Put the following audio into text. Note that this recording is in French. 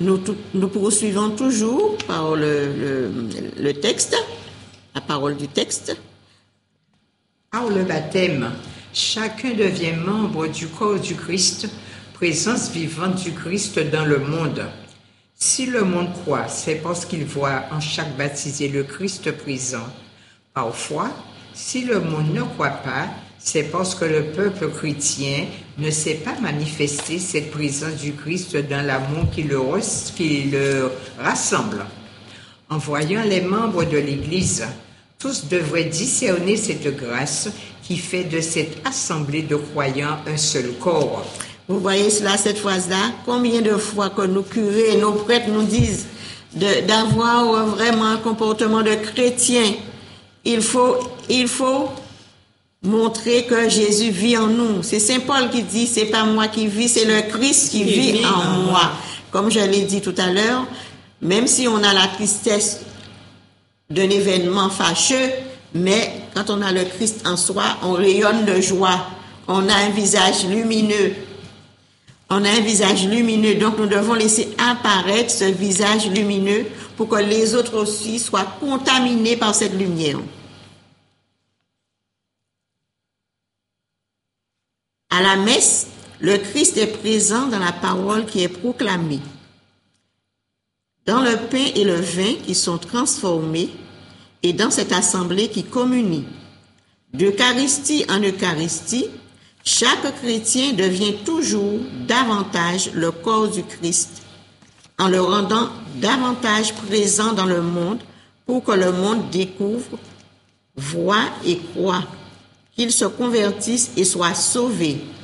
Nous poursuivons toujours par le texte, la parole du texte. Par le baptême, chacun devient membre du corps du Christ, présence vivante du Christ dans le monde. Si le monde croit, c'est parce qu'il voit en chaque baptisé le Christ présent. Parfois, si le monde ne croit pas, c'est parce que le peuple chrétien ne sait pas manifester cette présence du Christ dans l'amour qui le rassemble. En voyant les membres de l'Église, tous devraient discerner cette grâce qui fait de cette assemblée de croyants un seul corps. Vous voyez cela, cette phrase-là? Combien de fois que nos curés, nos prêtres nous disent d'avoir vraiment un comportement de chrétien. Il faut montrer que Jésus vit en nous. C'est Saint Paul qui dit, c'est pas moi qui vis, c'est le Christ qui vit en moi. Comme je l'ai dit tout à l'heure, même si on a la tristesse d'un événement fâcheux, mais quand on a le Christ en soi, on rayonne de joie. On a un visage lumineux. Donc nous devons laisser apparaître ce visage lumineux pour que les autres aussi soient contaminés par cette lumière. À la messe, le Christ est présent dans la parole qui est proclamée, dans le pain et le vin qui sont transformés et dans cette assemblée qui communie. D'Eucharistie en Eucharistie, chaque chrétien devient toujours davantage le corps du Christ, en le rendant davantage présent dans le monde pour que le monde découvre, voit et croit, qu'il se convertisse et soit sauvé.